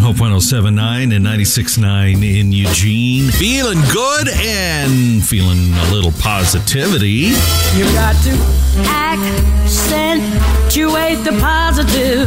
Hope 107.9 and 96.9 in Eugene. Feeling good and feeling a little positivity. You got to accentuate the positive,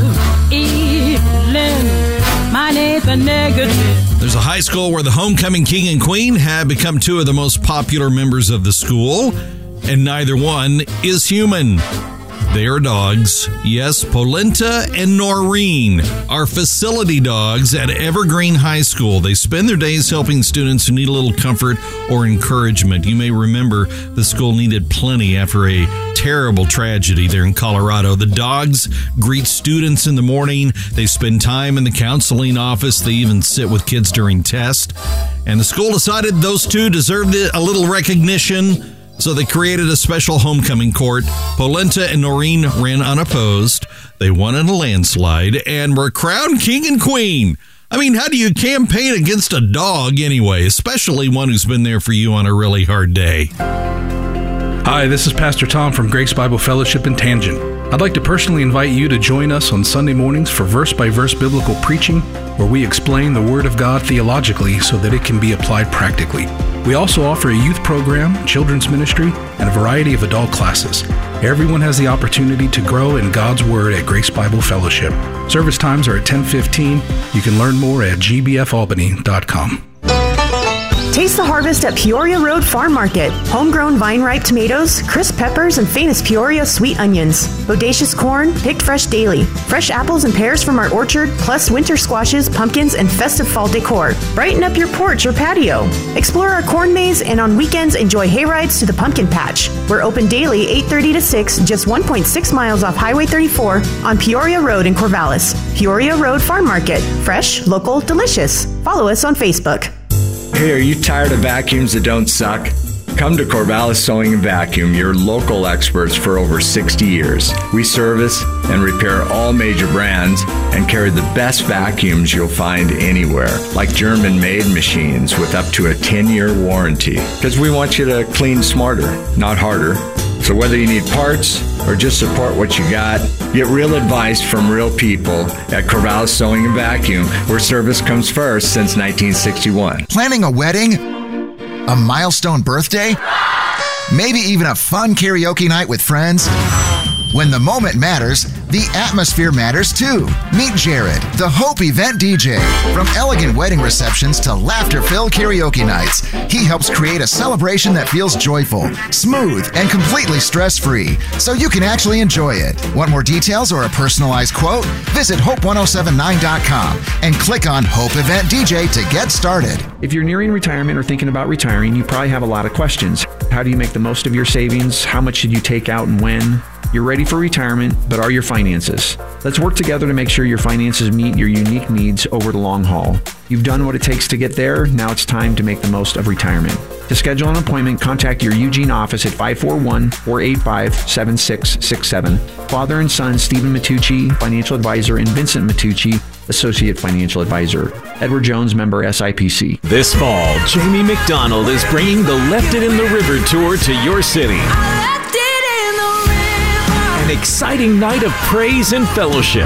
eliminate the negative. There's a high school where the homecoming king and queen have become two of the most popular members of the school, and neither one is human. They are dogs. Yes, Polenta and Noreen are facility dogs at Evergreen High School. They spend their days helping students who need a little comfort or encouragement. You may remember the school needed plenty after a terrible tragedy there in Colorado. The dogs greet students in the morning. They spend time in the counseling office. They even sit with kids during tests. And the school decided those two deserved a little recognition. So they created a special homecoming court. Polenta and Noreen ran unopposed. They won in a landslide and were crowned king and queen. I mean, how do you campaign against a dog anyway, especially one who's been there for you on a really hard day? Hi, this is Pastor Tom from Grace Bible Fellowship in Tangent. I'd like to personally invite you to join us on Sunday mornings for verse-by-verse biblical preaching, where we explain the Word of God theologically so that it can be applied practically. We also offer a youth program, children's ministry, and a variety of adult classes. Everyone has the opportunity to grow in God's Word at Grace Bible Fellowship. Service times are at 10:15. You can learn more at gbfalbany.com. Taste the harvest at Peoria Road Farm Market. Homegrown vine-ripe tomatoes, crisp peppers, and famous Peoria sweet onions. Bodacious corn, picked fresh daily. Fresh apples and pears from our orchard, plus winter squashes, pumpkins, and festive fall decor. Brighten up your porch or patio. Explore our corn maze, and on weekends, enjoy hayrides to the pumpkin patch. We're open daily 8:30 to 6, just 1.6 miles off Highway 34 on Peoria Road in Corvallis. Peoria Road Farm Market. Fresh, local, delicious. Follow us on Facebook. Hey, are you tired of vacuums that don't suck? Come to Corvallis Sewing and Vacuum, your local experts for over 60 years. We service and repair all major brands and carry the best vacuums you'll find anywhere, like German-made machines with up to a 10-year warranty. Because we want you to clean smarter, not harder. So whether you need parts or just support what you got, get real advice from real people at Corvallis Sewing and Vacuum, where service comes first since 1961. Planning a wedding? A milestone birthday? Maybe even a fun karaoke night with friends? When the moment matters, the atmosphere matters too. Meet Jared, the Hope Event DJ. From elegant wedding receptions to laughter-filled karaoke nights, he helps create a celebration that feels joyful, smooth, and completely stress-free, so you can actually enjoy it. Want more details or a personalized quote? Visit Hope1079.com and click on Hope Event DJ to get started. If you're nearing retirement or thinking about retiring, you probably have a lot of questions. How do you make the most of your savings? How much should you take out and when? You're ready for retirement, but are your finances? Let's work together to make sure your finances meet your unique needs over the long haul. You've done what it takes to get there. Now it's time to make the most of retirement. To schedule an appointment, contact your Eugene office at 541-485-7667. Father and son Stephen Matucci, financial advisor, and Vincent Matucci, associate financial advisor. Edward Jones, member SIPC. This fall, Jamie McDonald is bringing the Left It in the River tour to your city. An exciting night of praise and fellowship.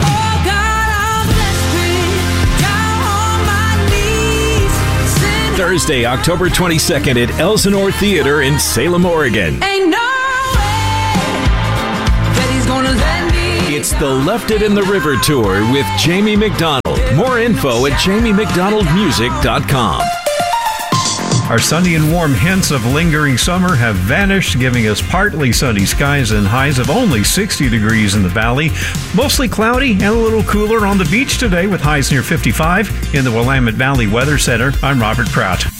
Thursday, October 22nd at Elsinore Theater in Salem, Oregon. Ain't no way that he's gonna let me. It's the Left It in the River tour with Jamie McDonald. More info at jamiemcdonaldmusic.com. Our sunny and warm hints of lingering summer have vanished, giving us partly sunny skies and highs of only 60 degrees in the valley. Mostly cloudy and a little cooler on the beach today with highs near 55. In the Willamette Valley Weather Center, I'm Robert Pratt.